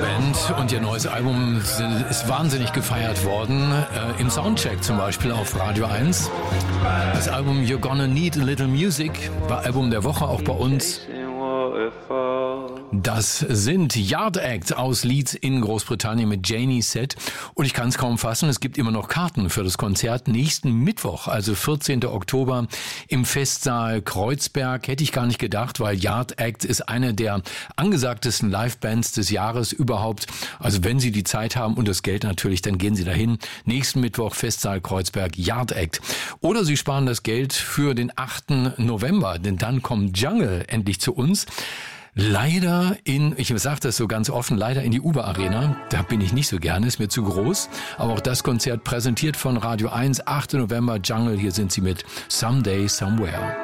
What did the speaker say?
Band und ihr neues Album ist wahnsinnig gefeiert worden. Im Soundcheck zum Beispiel auf Radio 1. Das Album You're Gonna Need a Little Music war Album der Woche auch bei uns. Das sind Yard Act aus Leeds in Großbritannien mit Janie Set. Und ich kann es kaum fassen, es gibt immer noch Karten für das Konzert nächsten Mittwoch, also 14. Oktober im Festsaal Kreuzberg. Hätte ich gar nicht gedacht, weil Yard Act ist eine der angesagtesten Livebands des Jahres überhaupt. Also wenn Sie die Zeit haben und das Geld natürlich, dann gehen Sie dahin. Nächsten Mittwoch Festsaal Kreuzberg, Yard Act. Oder Sie sparen das Geld für den 8. November, denn dann kommt Jungle endlich zu uns. Leider ich sage das so ganz offen, leider in die Uber Arena. Da bin ich nicht so gerne, ist mir zu groß. Aber auch das Konzert präsentiert von Radio 1, 8. November, Jungle. Hier sind sie mit Someday, Somewhere.